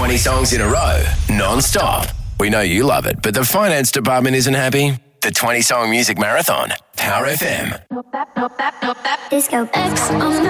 20 songs in a row, non-stop. We know you love it, but the finance department isn't happy. The 20 Song Music Marathon, Power FM. Disco X on the